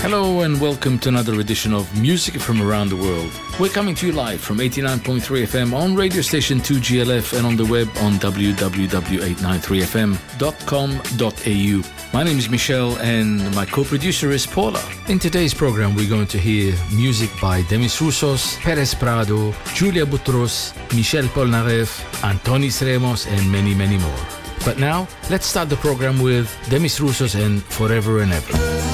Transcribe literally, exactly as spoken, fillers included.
Hello and welcome to another edition of Music from Around the World. We're coming to you live from eighty-nine point three F M on radio station two G L F and on the web on w w w dot eight nine three f m dot com dot a u. My name is Michel and my co-producer is Paula. In today's program we're going to hear music by Demis Roussos, Perez Prado, Julia Boutros, Michel Polnareff, Antonis Ramos and many, many more. But now, let's start the program with Demis Roussos and Forever and Ever.